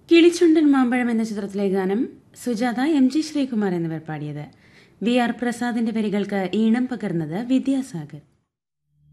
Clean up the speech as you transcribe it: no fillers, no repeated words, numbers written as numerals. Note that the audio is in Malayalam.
കിളിച്ചുണ്ടൻ മാമ്പഴം എന്ന ചിത്രത്തിലെ ഗാനം സുജാത, MG ശ്രീകുമാർ എന്നിവർ പാടിയത്. VR പ്രസാദിന്റെ വരികൾക്ക് ഈണം പകർന്നത് വിദ്യാസാഗർ.